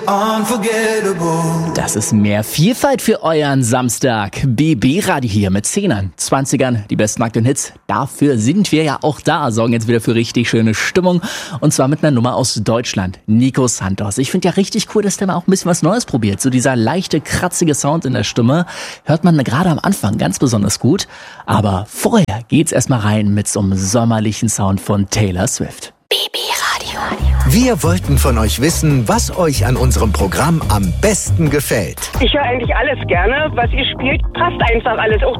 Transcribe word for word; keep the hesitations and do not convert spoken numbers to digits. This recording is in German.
Unforgettable. Das ist mehr Vielfalt für euren Samstag. B B-Radio hier mit Zehnern, Zwanzigern, die besten aktuellen Hits. Dafür sind wir ja auch da, sorgen jetzt wieder für richtig schöne Stimmung. Und zwar mit einer Nummer aus Deutschland, Nico Santos. Ich finde ja richtig cool, dass der mal auch ein bisschen was Neues probiert. So dieser leichte, kratzige Sound in der Stimme hört man gerade am Anfang ganz besonders gut. Aber vorher geht's erstmal rein mit so einem sommerlichen Sound von Taylor Swift. B B-Radio. Wir wollten von euch wissen, was euch an unserem Programm am besten gefällt. Ich höre eigentlich alles gerne, was ihr spielt. Passt einfach alles. Auch